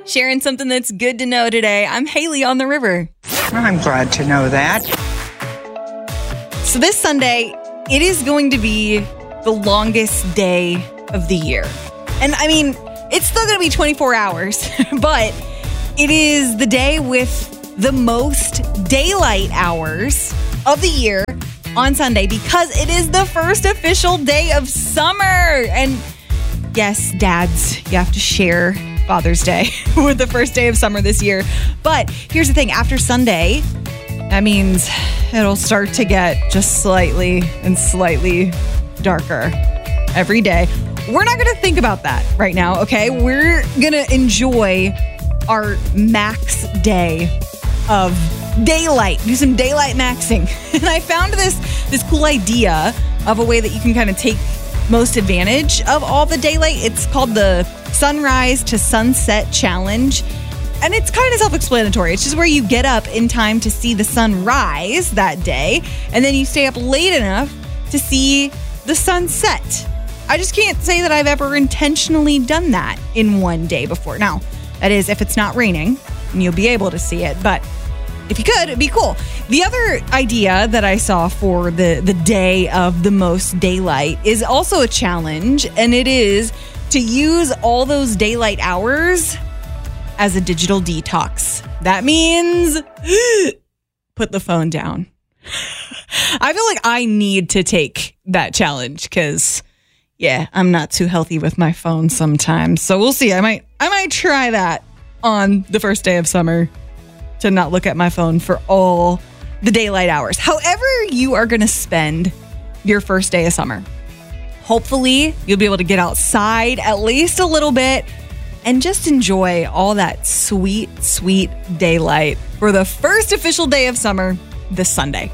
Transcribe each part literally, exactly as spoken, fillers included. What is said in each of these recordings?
sharing something that's good to know today. I'm Haley on the River. I'm glad to know that. So this Sunday, it is going to be the longest day of the year. And I mean, it's still going to be twenty-four hours, but it is the day with the most daylight hours of the year on Sunday because it is the first official day of summer. And yes, dads, you have to share Father's Day with the first day of summer this year. But here's the thing, after Sunday, that means it'll start to get just slightly and slightly darker every day. We're not going to think about that right now, okay? We're going to enjoy our max day of daylight. Do some daylight maxing. And I found this, this cool idea of a way that you can kind of take most advantage of all the daylight. It's called the Sunrise to Sunset Challenge. And it's kind of self-explanatory. It's just where you get up in time to see the sun rise that day, and then you stay up late enough to see the sunset. I just can't say that I've ever intentionally done that in one day before. Now, that is if it's not raining, and you'll be able to see it. But if you could, it'd be cool. The other idea that I saw for the, the day of the most daylight is also a challenge, and it is to use all those daylight hours as a digital detox. That means put the phone down. I feel like I need to take that challenge because, yeah, I'm not too healthy with my phone sometimes. So we'll see. I might, I might try that on the first day of summer to not look at my phone for all the daylight hours. However you are going to spend your first day of summer, hopefully you'll be able to get outside at least a little bit and just enjoy all that sweet, sweet daylight for the first official day of summer this Sunday.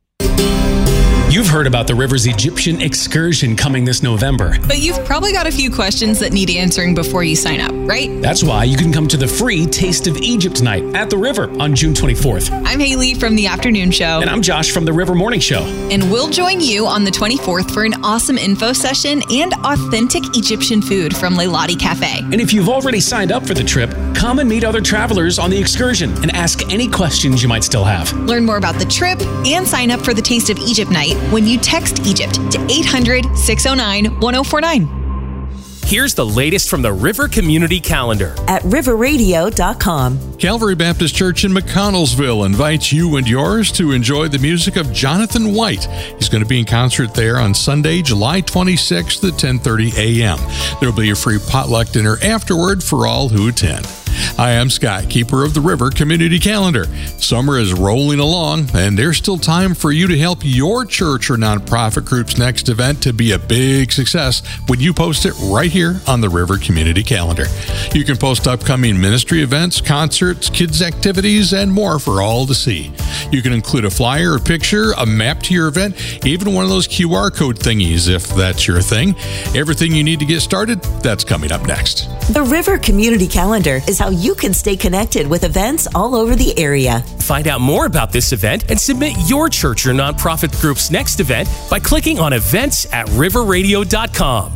You've heard about the River's Egyptian excursion coming this November. But you've probably got a few questions that need answering before you sign up, right? That's why you can come to the free Taste of Egypt night at the River on June twenty-fourth. I'm Haley from the Afternoon Show. And I'm Josh from the River Morning Show. And we'll join you on the twenty-fourth for an awesome info session and authentic Egyptian food from Leilani Cafe. And if you've already signed up for the trip, come and meet other travelers on the excursion and ask any questions you might still have. Learn more about the trip and sign up for the Taste of Egypt night when you text Egypt to eight hundred, six oh nine, one oh four nine. Here's the latest from the River Community Calendar at river radio dot com. Calvary Baptist Church in McConnellsville invites you and yours to enjoy the music of Jonathan White. He's going to be in concert there on Sunday, July twenty-sixth at ten thirty a.m. There will be a free potluck dinner afterward for all who attend. Hi, I'm Scott, keeper of the River Community Calendar. Summer is rolling along, and there's still time for you to help your church or nonprofit group's next event to be a big success when you post it right here on the River Community Calendar. You can post upcoming ministry events, concerts, kids' activities, and more for all to see. You can include a flyer, a picture, a map to your event, even one of those Q R code thingies if that's your thing. Everything you need to get started, that's coming up next. The River Community Calendar is how you can stay connected with events all over the area. Find out more about this event and submit your church or nonprofit group's next event by clicking on events at river radio dot com.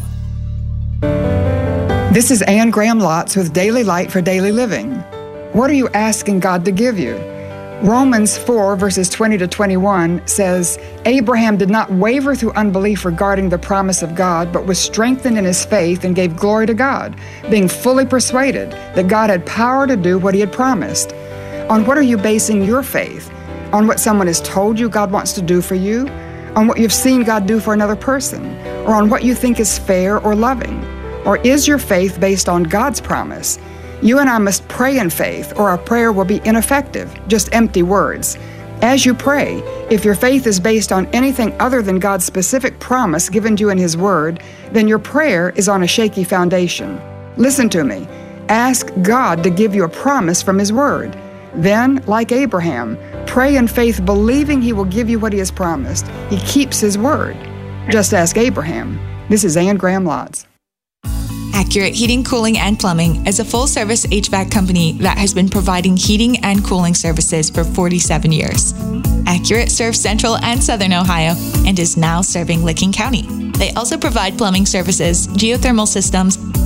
This is Ann Graham Lotz with Daily Light for Daily Living. What are you asking God to give you? Romans four, verses twenty to twenty-one says, Abraham did not waver through unbelief regarding the promise of God, but was strengthened in his faith and gave glory to God, being fully persuaded that God had power to do what he had promised. On what are you basing your faith? On what someone has told you God wants to do for you? On what you've seen God do for another person? Or on what you think is fair or loving? Or is your faith based on God's promise? You and I must pray in faith, or our prayer will be ineffective, just empty words. As you pray, if your faith is based on anything other than God's specific promise given to you in His Word, then your prayer is on a shaky foundation. Listen to me. Ask God to give you a promise from His Word. Then, like Abraham, pray in faith believing He will give you what He has promised. He keeps His Word. Just ask Abraham. This is Ann Graham Lotz. Accurate Heating, Cooling, and Plumbing is a full-service H V A C company that has been providing heating and cooling services for forty-seven years. Accurate serves Central and Southern Ohio and is now serving Licking County. They also provide plumbing services, geothermal systems,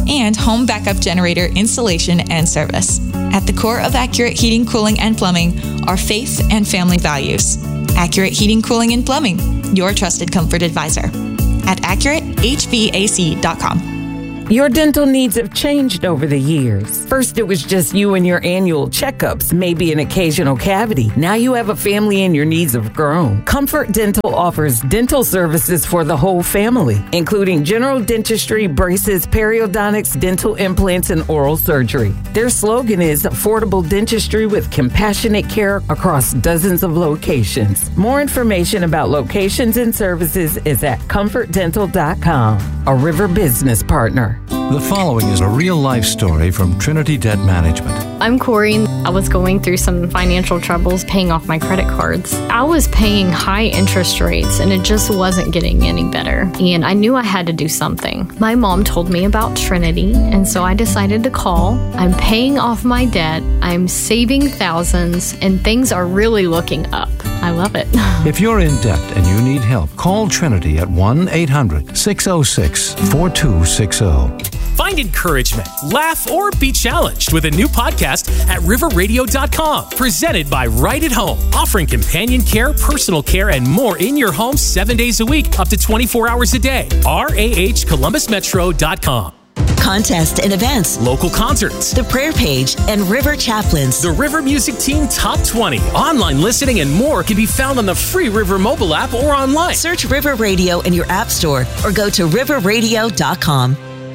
and home backup generator installation and service. At the core of Accurate Heating, Cooling, and Plumbing are faith and family values. Accurate Heating, Cooling, and Plumbing, your trusted comfort advisor. At accurate h v a c dot com. Your dental needs have changed over the years. First, it was just you and your annual checkups, maybe an occasional cavity. Now you have a family and your needs have grown. Comfort Dental offers dental services for the whole family, including general dentistry, braces, periodontics, dental implants, and oral surgery. Their slogan is affordable dentistry with compassionate care across dozens of locations. More information about locations and services is at comfort dental dot com, a River business partner. The following is a real-life story from Trinity Debt Management. I'm Corey. I was going through some financial troubles paying off my credit cards. I was paying high interest rates and it just wasn't getting any better. And I knew I had to do something. My mom told me about Trinity, and so I decided to call. I'm paying off my debt. I'm saving thousands, and things are really looking up. I love it. If you're in debt and you need help, call Trinity at one eight hundred six oh six four two six oh. Find encouragement, laugh, or be challenged with a new podcast at river radio dot com. Presented by Right at Home, offering companion care, personal care, and more in your home seven days a week, up to twenty-four hours a day. R A H Columbus Metro dot com. Contests and events, local concerts, the prayer page, and River Chaplains. The River Music Team Top twenty. Online listening and more can be found on the free River mobile app or online. Search River Radio in your app store or go to river radio dot com.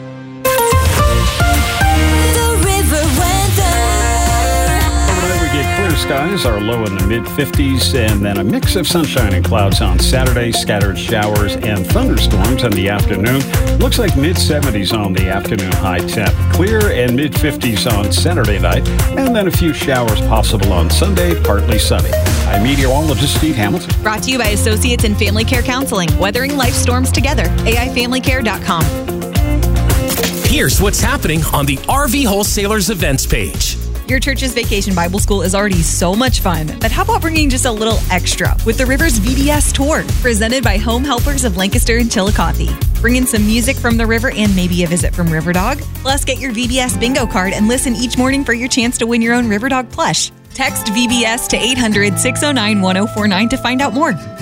Clear skies are low in the mid fifties, and then a mix of sunshine and clouds on Saturday, scattered showers and thunderstorms in the afternoon. Looks like mid seventies on the afternoon high temp. Clear and mid fifties on Saturday night, and then a few showers possible on Sunday, partly sunny. I'm meteorologist Steve Hamilton. Brought to you by Associates in Family Care Counseling, weathering life storms together. A I family care dot com. Here's what's happening on the R V Wholesalers events page. Your church's Vacation Bible School is already so much fun, but how about bringing just a little extra with the Rivers V B S Tour, presented by Home Helpers of Lancaster and Chillicothe. Bring in some music from the river and maybe a visit from Riverdog. Plus, get your V B S bingo card and listen each morning for your chance to win your own Riverdog plush. Text V B S to eight hundred six oh nine one oh four nine to find out more.